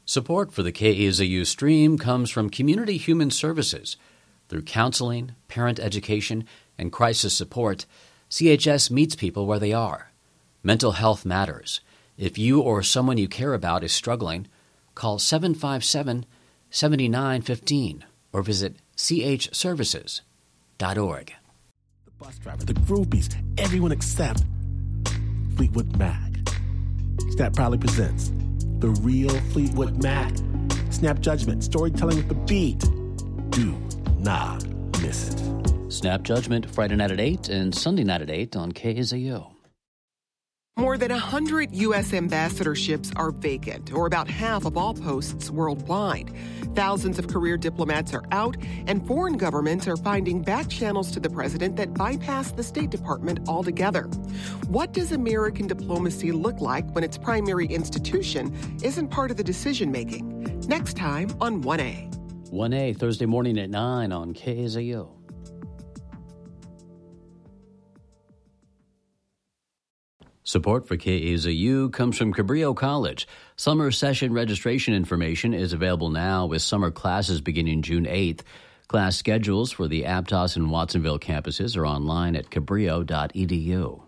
Support for the KAZU stream comes from Community Human Services. Through counseling, parent education, and crisis support, CHS meets people where they are. Mental health matters. If you or someone you care about is struggling, call 757-7915 or visit chservices.org. The bus driver, the groupies, everyone except Fleetwood Mac. Snap proudly presents The Real Fleetwood Mac. Snap Judgment, storytelling with the beat. Do not miss it. Snap Judgment, Friday night at 8 and Sunday night at 8 on KAZU. More than 100 U.S. ambassadorships are vacant, or about half of all posts worldwide. Thousands of career diplomats are out, and foreign governments are finding back channels to the president that bypass the State Department altogether. What does American diplomacy look like when its primary institution isn't part of the decision-making? Next time on 1A. 1A, Thursday morning at 9 on KAZU. Support for KAZU comes from Cabrillo College. Summer session registration information is available now with summer classes beginning June 8th. Class schedules for the Aptos and Watsonville campuses are online at cabrillo.edu.